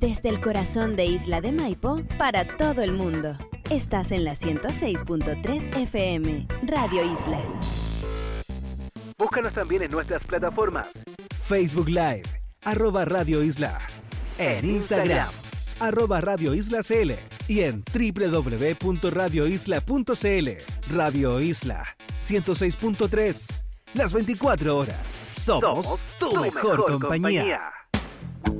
Desde el corazón de Isla de Maipo, para todo el mundo. Estás en la 106.3 FM, Radio Isla. Búscanos también en nuestras plataformas. Facebook Live, @Radio Isla. En Instagram, @Radio Isla CL. Y en www.radioisla.cl. Radio Isla 106.3. Las 24 horas. Somos tu mejor compañía.